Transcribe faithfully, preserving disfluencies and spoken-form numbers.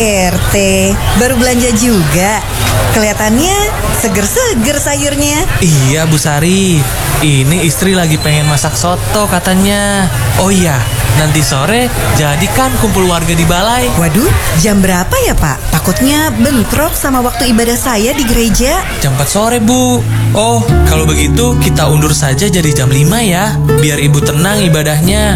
R T, baru belanja juga. Kelihatannya seger-seger sayurnya. Iya Bu Sari, ini istri lagi pengen masak soto katanya. Oh iya, nanti sore jadikan kumpul warga di balai. Waduh, jam berapa ya Pak? Takutnya bentrok sama waktu ibadah saya di gereja. Jam empat sore Bu. Oh, kalau begitu kita undur saja jadi jam lima ya, biar ibu tenang ibadahnya.